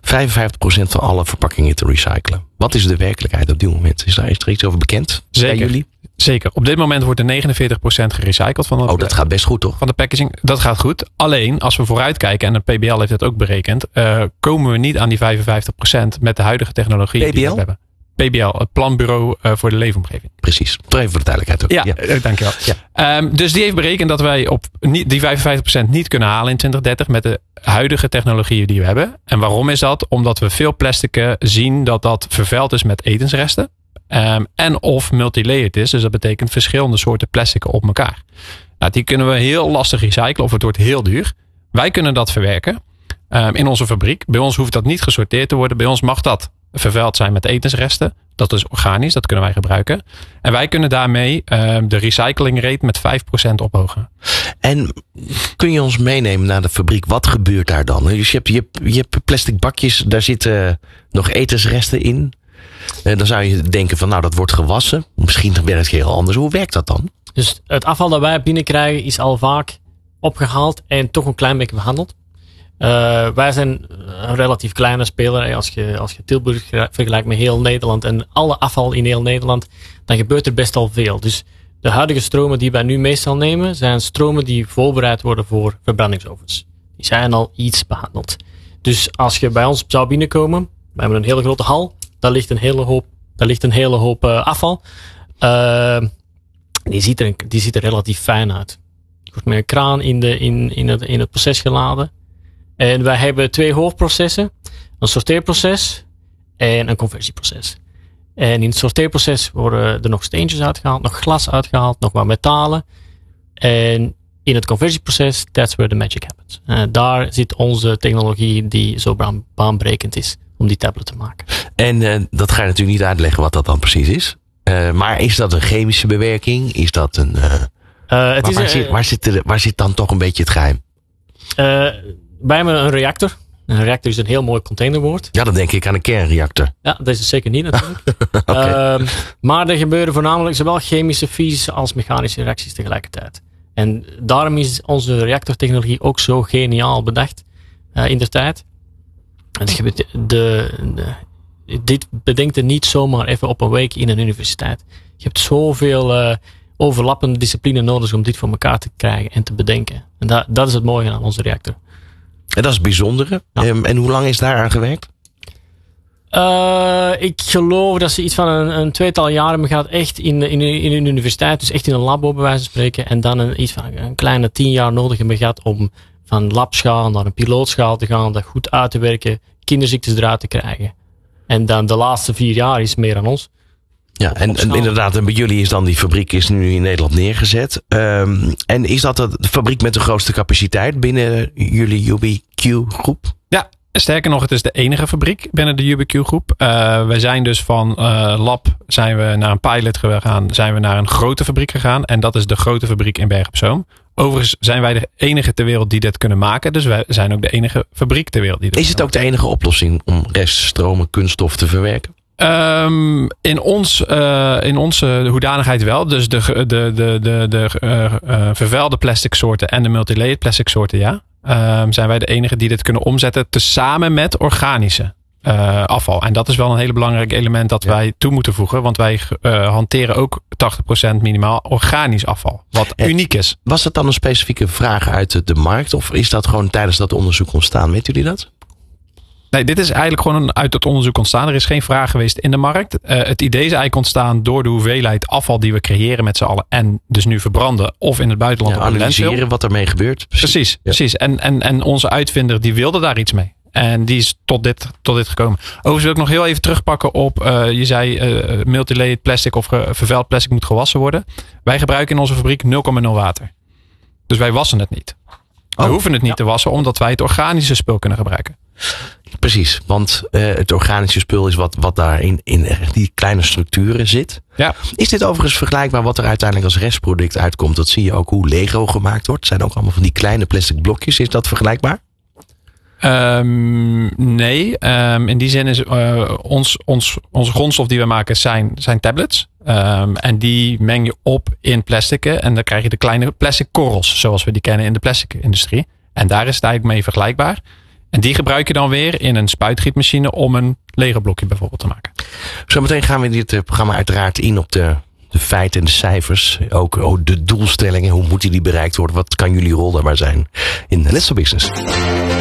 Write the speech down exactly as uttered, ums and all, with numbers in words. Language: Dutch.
vijfenvijftig procent van alle verpakkingen te recyclen. Wat is de werkelijkheid op dit moment? Is daar, is er iets over bekend? Zeker. Bij jullie? Zeker. Op dit moment wordt er negenenveertig procent gerecycled van de, oh, dat gaat best goed, toch? Van de packaging. Dat gaat goed. Alleen, als we vooruitkijken, en de P B L heeft het ook berekend, uh, komen we niet aan die vijfenvijftig procent met de huidige technologie P B L? die we hebben. P B L, het Planbureau uh, voor de Leefomgeving. Precies. Toch even voor de duidelijkheid ook. Ja, ja. dankjewel. Ja. Um, dus die heeft berekend dat wij op niet, die vijfenvijftig procent niet kunnen halen in twintig dertig met de huidige technologieën die we hebben. En waarom is dat? Omdat we veel plastic zien dat dat vervuild is met etensresten. Um, en of multilayered is. Dus dat betekent verschillende soorten plastic op elkaar. Nou, die kunnen we heel lastig recyclen of het wordt heel duur. Wij kunnen dat verwerken um, in onze fabriek. Bij ons hoeft dat niet gesorteerd te worden. Bij ons mag dat vervuild zijn met etensresten. Dat is organisch, dat kunnen wij gebruiken. En wij kunnen daarmee uh, de recyclingrate met vijf procent ophogen. En kun je ons meenemen naar de fabriek? Wat gebeurt daar dan? Dus je hebt, je hebt, je hebt plastic bakjes, daar zitten nog etensresten in. Uh, dan zou je denken van nou, dat wordt gewassen. Misschien werkt het heel anders. Hoe werkt dat dan? Dus het afval dat wij binnenkrijgen is al vaak opgehaald en toch een klein beetje behandeld. Uh, wij zijn een relatief kleine speler. Als je, als je Tilburg vergelijkt met heel Nederland en alle afval in heel Nederland, dan gebeurt er best al veel. Dus de huidige stromen die wij nu meestal nemen, zijn stromen die voorbereid worden voor verbrandingsovens. Die zijn al iets behandeld. Dus als je bij ons zou binnenkomen, we hebben een hele grote hal, daar ligt een hele hoop, daar ligt een hele hoop uh, afval. Uh, die, ziet er, die ziet er relatief fijn uit. Je wordt met een kraan in, de, in, in, het, in het proces geladen. En wij hebben twee hoofdprocessen. Een sorteerproces en een conversieproces. En in het sorteerproces worden er nog steentjes uitgehaald, nog glas uitgehaald, nog wat metalen. En in het conversieproces, that's where the magic happens. En daar zit onze technologie die zo baan, baanbrekend is om die tablet te maken. En uh, dat ga je natuurlijk niet uitleggen wat dat dan precies is. Uh, maar is dat een chemische bewerking? Is dat een... Uh, uh, het waar, is, waar, uh, zit, waar, zit de, waar zit dan toch een beetje het geheim? Uh, wij hebben een reactor. Een reactor is een heel mooi containerwoord. Ja, dan denk ik aan een kernreactor. Ja, dat is het zeker niet natuurlijk. okay. uh, maar er gebeuren voornamelijk zowel chemische, fysische als mechanische reacties tegelijkertijd. En daarom is onze reactortechnologie ook zo geniaal bedacht uh, in de tijd. De, de, de, dit bedenkt er niet zomaar even op een week in een universiteit. Je hebt zoveel uh, overlappende disciplines nodig om dit voor elkaar te krijgen en te bedenken. En dat, dat is het mooie aan onze reactor. En dat is het bijzondere. Ja. Um, en hoe lang is daar aan gewerkt? Uh, ik geloof dat ze iets van een, een tweetal jaren hebben gehad echt in, in, in een universiteit. Dus echt in een labo bij wijze van spreken. En dan een, iets van een kleine tien jaar nodig hebben gehad om van labschaal naar een pilootschaal te gaan. Dat goed uit te werken. Kinderziektes eruit te krijgen. En dan de laatste vier jaar is meer aan ons. Ja, en, en inderdaad, en bij jullie is dan die fabriek is nu in Nederland neergezet. Um, en is dat de fabriek met de grootste capaciteit binnen jullie U B Q groep? Ja, sterker nog, het is de enige fabriek binnen de U B Q groep. Uh, wij zijn dus van uh, lab zijn we naar een pilot gegaan, zijn we naar een grote fabriek gegaan. En dat is de grote fabriek in Bergen op Zoom. Overigens zijn wij de enige ter wereld die dit kunnen maken. Dus wij zijn ook de enige fabriek ter wereld die dit Is het ook de enige oplossing om reststromen kunststof te verwerken? Um, in, ons, uh, in onze hoedanigheid wel. Dus de, de, de, de, de uh, uh, vervuilde plastic soorten en de multilayered plastic soorten, ja. Um, zijn wij de enige die dit kunnen omzetten tezamen met organische uh, afval. En dat is wel een hele belangrijk element dat ja. wij toe moeten voegen. Want wij uh, hanteren ook tachtig procent minimaal organisch afval. Wat en uniek is. Was dat dan een specifieke vraag uit de markt? Of is dat gewoon tijdens dat onderzoek ontstaan? Weet jullie dat? Nee, dit is eigenlijk gewoon uit het onderzoek ontstaan. Er is geen vraag geweest in de markt. Uh, het idee is eigenlijk ontstaan door de hoeveelheid afval die we creëren met z'n allen. En dus nu verbranden of in het buitenland. Ja, analyseren wat ermee gebeurt. Precies, precies. Ja. precies. En, en, en onze uitvinder die wilde daar iets mee. En die is tot dit, tot dit gekomen. Overigens wil ik nog heel even terugpakken op, uh, je zei uh, multilayered plastic of uh, vervuild plastic moet gewassen worden. Wij gebruiken in onze fabriek nul komma nul water. Dus wij wassen het niet. We oh, hoeven het niet ja. te wassen omdat wij het organische spul kunnen gebruiken. Precies, want uh, het organische spul is wat, wat daar in, in die kleine structuren zit. Ja. Is dit overigens vergelijkbaar wat er uiteindelijk als restproduct uitkomt? Dat zie je ook hoe Lego gemaakt wordt. Het zijn ook allemaal van die kleine plastic blokjes. Is dat vergelijkbaar? Um, nee, um, in die zin is uh, ons, ons, onze grondstof die we maken zijn, zijn tablets. Um, en die meng je op in plastic. En dan krijg je de kleine plastic korrels zoals we die kennen in de plastic industrie. En daar is het eigenlijk mee vergelijkbaar. En die gebruik je dan weer in een spuitgietmachine om een Lego blokje bijvoorbeeld te maken. Zometeen gaan we in dit programma uiteraard in op de, de feiten en de cijfers. Ook, ook de doelstellingen. Hoe moeten die bereikt worden? Wat kan jullie rol daarbij zijn in Let's Do Business?